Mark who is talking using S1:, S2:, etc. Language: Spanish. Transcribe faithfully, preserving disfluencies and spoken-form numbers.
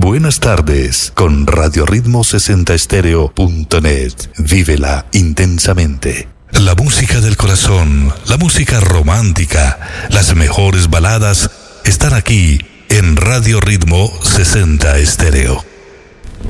S1: Buenas tardes con Radio Ritmo sesenta Estéreo punto net. Vívela intensamente. La música del corazón, la música romántica, las mejores baladas están aquí en Radio Ritmo sesenta Estéreo.